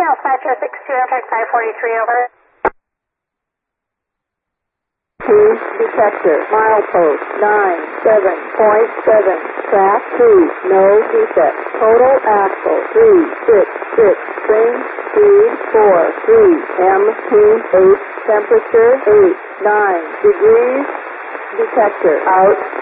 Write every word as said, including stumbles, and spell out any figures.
Dispatcher six two, Amtrak five forty-three, over. Two, detector, milepost nine seven point seven, track two, no defect, total axle three six six, train speed four three, M T eight, temperature eight nine degrees, detector out.